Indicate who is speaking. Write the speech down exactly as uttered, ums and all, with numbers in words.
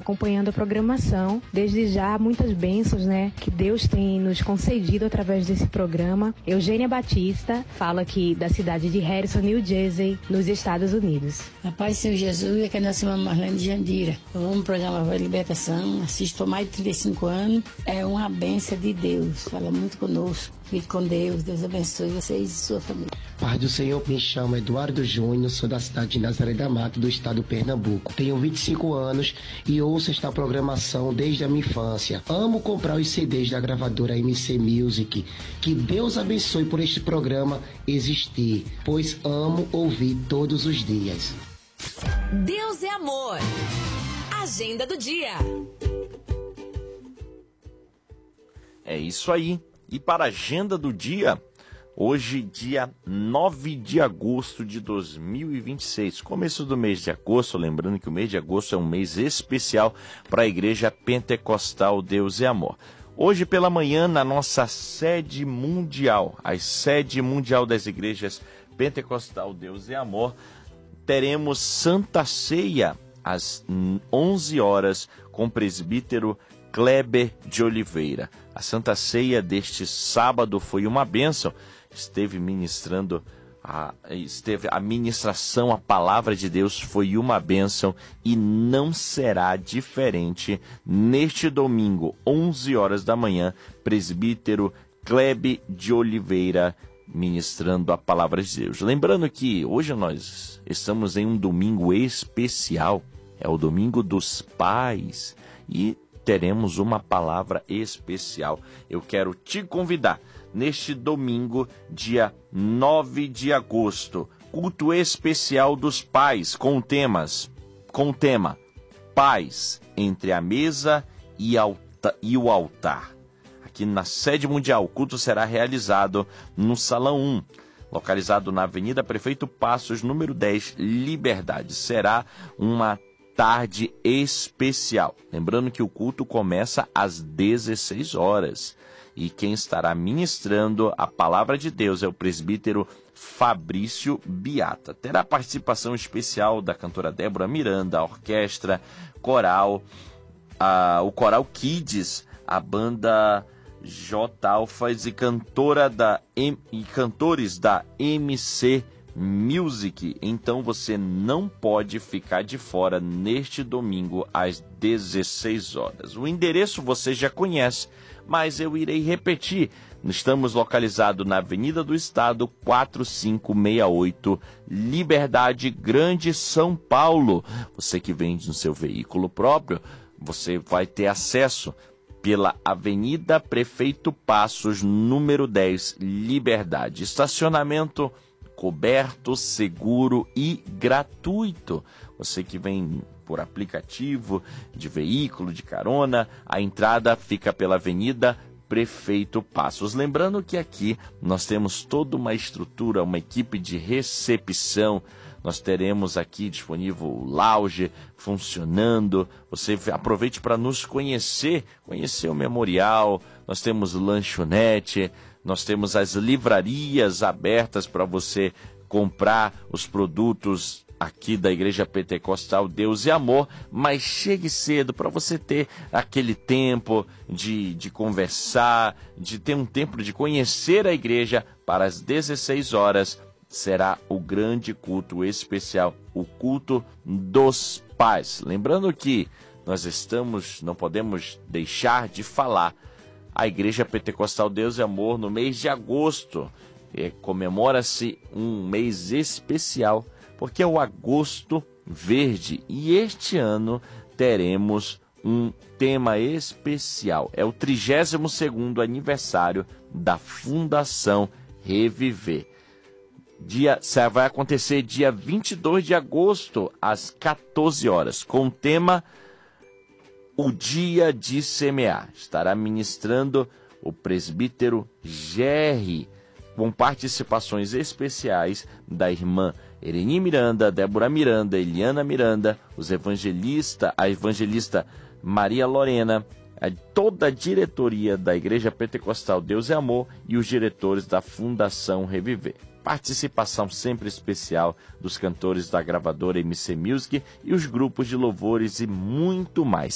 Speaker 1: acompanhando a programação. Desde já, muitas bênçãos, né, que Deus tem nos concedido através desse programa. Eugênia Batista, falo aqui da cidade de Harrison, New Jersey, nos Estados Unidos.
Speaker 2: A paz do Senhor Jesus, aqui é a nossa irmã Marlene de Jandira. Eu amo o programa Voz de Libertação, assisto há mais de trinta e cinco anos. É uma bênção de Deus, fala muito conosco. Fique com Deus, Deus abençoe vocês e sua família.
Speaker 3: Paz do Senhor, me chamo Eduardo Júnior, sou da cidade de Nazaré da Mata, do estado de Pernambuco. Tenho vinte e cinco anos e ouço esta programação desde a minha infância. Amo comprar os C Ds da gravadora M C Music. Que Deus abençoe por este programa existir, pois amo ouvir todos os dias.
Speaker 4: Deus é amor. Agenda do dia.
Speaker 5: É isso aí. E para a agenda do dia, hoje, dia nove de agosto de dois mil e vinte e seis, começo do mês de agosto, lembrando que o mês de agosto é um mês especial para a Igreja Pentecostal Deus é Amor. Hoje pela manhã, na nossa sede mundial, a sede mundial das igrejas Pentecostal Deus é Amor, teremos Santa Ceia às onze horas com o presbítero Kleber de Oliveira. A Santa Ceia deste sábado foi uma bênção. Esteve ministrando, a, esteve a ministração, a palavra de Deus foi uma bênção e não será diferente neste domingo, onze horas da manhã, presbítero Kleber de Oliveira ministrando a palavra de Deus. Lembrando que hoje nós estamos em um domingo especial, é o domingo dos pais e teremos uma palavra especial. Eu quero te convidar neste domingo, dia nove de agosto, culto especial dos pais com temas, com o tema Paz entre a mesa e, alta, e o altar. Aqui na sede mundial, o culto será realizado no Salão um, localizado na Avenida Prefeito Passos, número dez, Liberdade. Será uma tarde especial. Lembrando que o culto começa às dezesseis horas. E quem estará ministrando a palavra de Deus é o presbítero Fabrício Biata. Terá participação especial da cantora Débora Miranda, a orquestra, coral, a, o Coral Kids, a banda J Alfas e, cantora da, e cantores da M C Music. Então você não pode ficar de fora neste domingo às dezesseis horas. O endereço você já conhece, mas eu irei repetir. Estamos localizados na Avenida do Estado, quatro cinco seis oito, Liberdade, Grande, São Paulo. Você que vem no seu veículo próprio, você vai ter acesso pela Avenida Prefeito Passos, número dez, Liberdade. Estacionamento coberto, seguro e gratuito. Você que vem por aplicativo de veículo, de carona, a entrada fica pela Avenida Prefeito Passos. Lembrando que aqui nós temos toda uma estrutura, uma equipe de recepção. Nós teremos aqui disponível o lounge funcionando. Você aproveite para nos conhecer, conhecer o memorial. Nós temos lanchonete, nós temos as livrarias abertas para você comprar os produtos aqui da Igreja Pentecostal Deus e Amor, mas chegue cedo para você ter aquele tempo de, de conversar, de ter um tempo de conhecer a igreja. Para as dezesseis horas será o grande culto especial, o culto dos pais. Lembrando que nós estamos, não podemos deixar de falar, a Igreja Pentecostal Deus e Amor no mês de agosto é, comemora-se um mês especial, porque é o Agosto Verde, e este ano teremos um tema especial. É o trigésimo segundo aniversário da Fundação Reviver. Dia, vai acontecer dia vinte e dois de agosto, às quatorze horas, com o tema O Dia de Semear. Estará ministrando o presbítero Gerry, com participações especiais da irmã Ereni Miranda, Débora Miranda, Eliana Miranda, os evangelistas, a evangelista Maria Lorena, a, toda a diretoria da Igreja Pentecostal Deus é Amor e os diretores da Fundação Reviver. Participação sempre especial dos cantores da gravadora M C Music e os grupos de louvores e muito mais.